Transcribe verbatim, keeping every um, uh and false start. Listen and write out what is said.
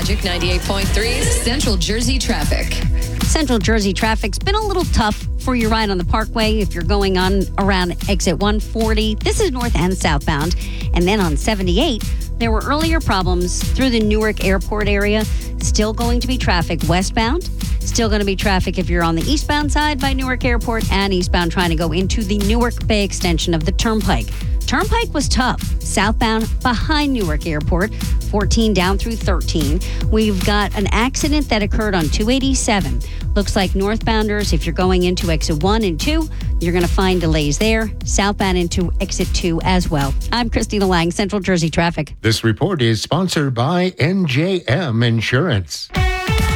Magic ninety-eight point three Central Jersey traffic. Central Jersey traffic's been a little tough for your ride on the Parkway if you're going on around exit one forty. This is north and southbound. And then on seventy-eight, there were earlier problems through the Newark Airport area. Still going to be traffic westbound. Still going to be traffic if you're on the eastbound side by Newark Airport and eastbound trying to go into the Newark Bay extension of the Turnpike. Turnpike was tough. Southbound behind Newark Airport, fourteen down through thirteen. We've got an accident that occurred on two eighty-seven. Looks like northbounders, if you're going into exit one and two, you're going to find delays there. Southbound into exit two as well. I'm Christina Lang, Central Jersey Traffic. This report is sponsored by N J M Insurance.